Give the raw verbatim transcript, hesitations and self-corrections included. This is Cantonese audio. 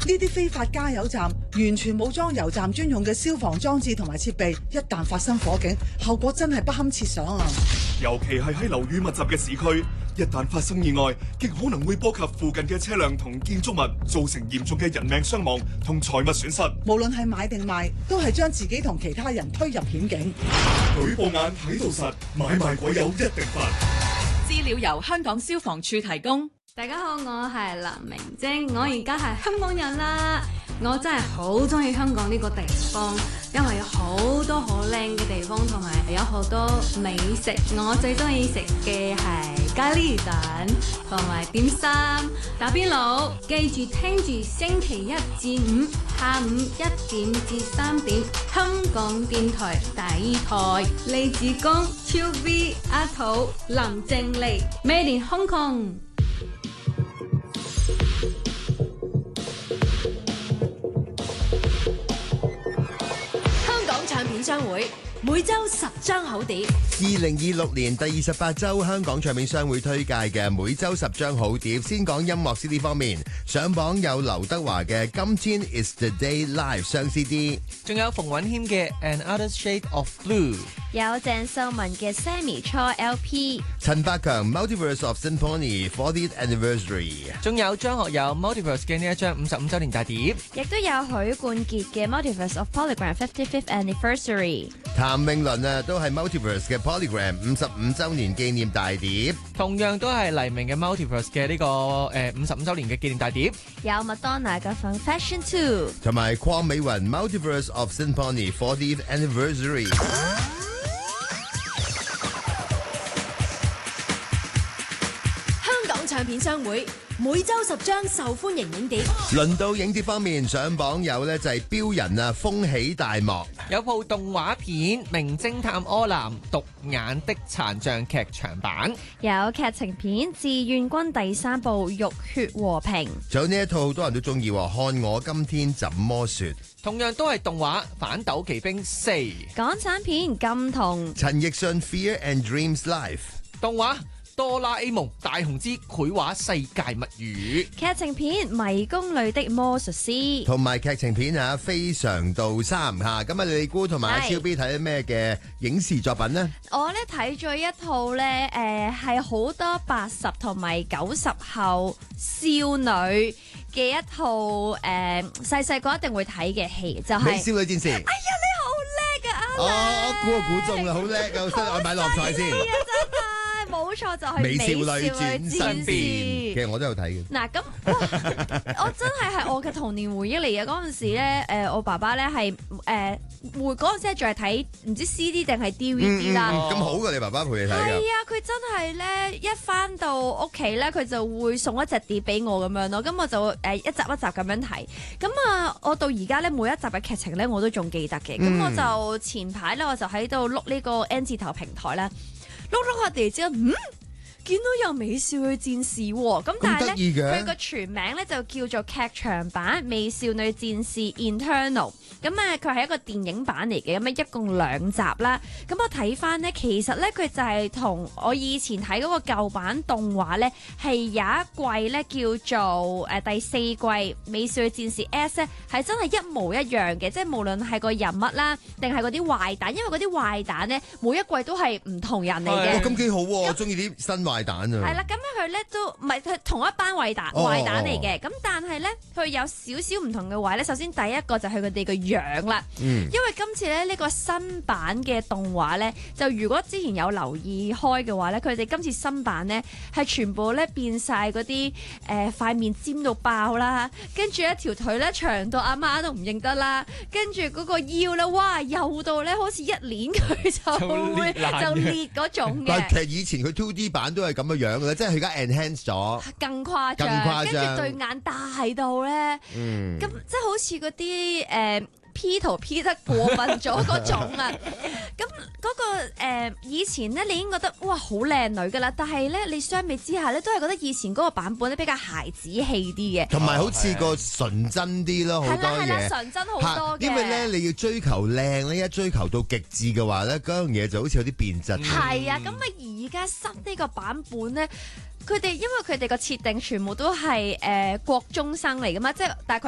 呢啲非法加油站完全冇裝油站專用嘅消防裝置同埋設備，一旦發生火警，後果真係不堪設想啊！ 尤其係喺樓宇密集嘅市區，一旦發生意外，極可能會波及附近嘅車輛同建築物，造成嚴重嘅人命傷亡同財物損失。 無論係買定賣，都係將自己同其他人推入險境。 舉報眼睇到實，買賣鬼友一定罰。 資料由香港消防處提供。 大家好，我係林明晶，我而家係香港人啦。我真係好中意香港呢個地方，因為有好多好靚嘅地方，同埋有好多美食。我最中意食嘅係咖喱蛋同埋點心、打邊爐。記住聽住星期一至五下午一點至三點，香港電台第二台李子光、超 V、阿土、林靜麗，Made in Hong Kong。 唱片商會每周十張好碟。 二零二六年第二十八周香港唱片商會推介嘅每周十張好碟。先講音樂 C D 方面，上榜有劉德華嘅《今天 is the day live》雙 C D， 仲有馮允謙嘅《Another Shade of Blue》， 有鄭秀文嘅 Sammy 初 L P， 陳百強《Multiverse of Symphony fortieth Anniversary》， 仲有張學友 Multiverse 嘅呢一張五十五周年大碟， 亦都有許冠傑嘅 Multiverse of Polygram fifty-fifth Anniversary。 譚詠麟啊，都係 Multiverse 嘅 Polygram 五十五周年紀念大碟， 同樣都係黎明嘅 Multiverse 嘅呢個誒五十五周年嘅紀念大碟， 有麥當娜嘅 Confession Two， 同埋鄺美雲 Multiverse of Symphony fortieth Anniversary。 香港唱片商會每周十張受歡迎影碟。 輪到影碟方面，上榜有呢就係標人啊，風起大幕， 有部動畫片《名偵探柯南：獨眼的殘像》劇場版， 有劇情片《志願軍》第三部《浴血和平》， 仲有呢一套好多人都中意，看我今天怎麼說， 同樣都係動畫《反斗奇兵四》， 港產片《金童》， 陳奕迅《Fear and Dreams Life》， 動畫哆啦 A 夢大雄之繪畫世界物語， 劇情片迷宮裏的魔術師， 同埋劇情片啊非常道三吓。咁啊，李姑同埋阿超 B 睇啲咩嘅影視作品呢？ 我咧睇咗一套咧，誒係好多八十同埋九十後少女嘅一套誒細細個一定會睇嘅戲，就係、是《 美少女戰士》。 哎呀，你好叻啊！ 哦，我估我估中啦，好叻啊！真係我買六合彩先。 冇錯，就係、是、 美少女戰士。 其實我都有睇嘅。 嗱咁，我真係係我嘅童年回憶嚟嘅。嗰陣時咧，誒我爸爸咧係誒會嗰陣時仲係睇唔知 C D 定係 D V D 啦。 咁、嗯嗯、好㗎，你爸爸陪你睇㗎。 係啊，佢真係咧一返到屋企咧，佢就會送一隻碟俾我咁樣咯。咁我就誒一集一集咁樣睇。咁啊，我到而家咧每一集嘅劇情咧我都仲記得嘅。咁、嗯、我就前排咧我就喺度碌呢個 N 字頭平台咧。碌碌下地之後，嗯，見到有美少女戰士喎，咁但係咧，佢個全名咧就叫做劇場版《美少女戰士 Eternal》，咁啊佢係一個電影版嚟嘅，咁啊一共兩集啦。咁我睇翻咧，其實咧佢就係同我以前睇嗰個舊版動畫咧，係有一季咧叫做誒第四季《美少女戰士 S》咧，係真係一模一樣嘅，即係無論係個人物啦，定係嗰啲壞蛋，因為嗰啲壞蛋咧每一季都係唔同人嚟嘅。 哇，咁幾好喎！我中意啲新壞蛋啊。 係啦，咁咧佢咧都唔係佢同一班壞蛋壞蛋嚟嘅，咁但係咧佢有少少唔同嘅話咧，首先第一個就係佢哋個樣啦，嗯，因為今次咧呢個新版嘅動畫咧，就如果之前有留意開嘅話咧，佢哋今次新版咧係全部咧變晒嗰啲誒塊面尖到爆啦，跟住一條腿咧長到阿媽都唔認得啦，跟住嗰個腰咧，哇幼到咧好似一捏佢就會就裂嗰種嘅。 但係其實以前佢 two D 版都係咁嘅樣嘅，即係佢而家 enhance 咗， 更誇張， 更誇張，跟住對眼大到咧，嗯，咁即係好似嗰啲誒 P 圖 P 得過分咗嗰種啊！咁嗰、嗰個、呃、以前咧，你已經覺得哇好靚女噶啦，但係咧你相比之下咧，都係覺得以前嗰個版本咧比較孩子氣啲嘅， 同埋好似個純真啲咯，好多嘢。係啦係啦， 純真好多嘅。 因為咧你要追求靚咧，一追求到極致嘅話咧，嗰樣嘢就好似有啲變質。 係啊，咁啊而家新呢個版本咧。佢哋因為佢哋個設定全部都係誒、呃、國中生嚟噶嘛，即係大概。